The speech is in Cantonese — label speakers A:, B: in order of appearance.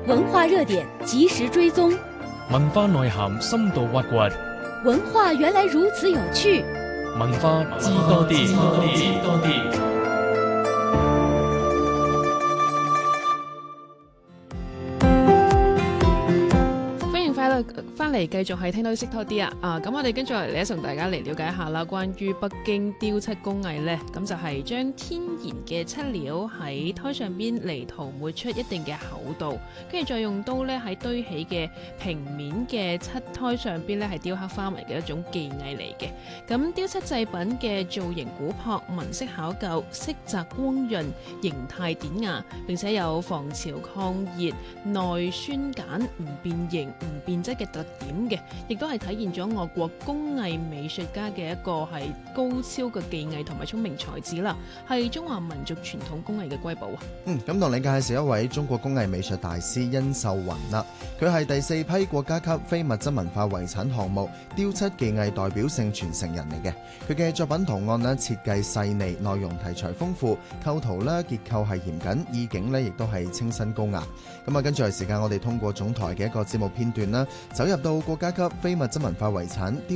A: 文化熱點及時追蹤，
B: 文化內涵深度挖掘，
A: 文化原來如此有趣，
B: 文化知多啲。
C: 翻嚟繼續係聽到識多啲啊！咁我哋跟住嚟同大家嚟了解一下啦，關於北京雕漆工藝呢，咁就係將天然嘅漆料喺胎上邊嚟塗抹出一定嘅厚度，跟住再用刀呢喺堆起嘅平面嘅漆胎上邊呢係雕刻花紋嘅一種技藝嚟嘅。咁雕漆製品嘅造型古樸、紋飾考究、色澤光潤、形態典雅，並且有防潮抗熱、耐酸鹼、唔變形、唔變質嘅特點嘅，亦都係體現咗我國工藝美術家嘅一個係高超嘅技藝同埋聰明才智啦，係中華民族傳統工藝嘅瑰寶啊！
D: 咁同你介紹一位中國工藝美術大師殷秀雲啦，佢係第4批國家級非物質文化遺產項目雕漆技藝代表性傳承人嚟嘅。佢嘅作品圖案咧設計細膩，內容題材豐富，構圖咧結構係嚴謹，意境咧亦都係清新高雅。咁啊，跟住嚟時間，我哋通過總台嘅一個節目片段啦，走入到國家級非物質文化遺產雕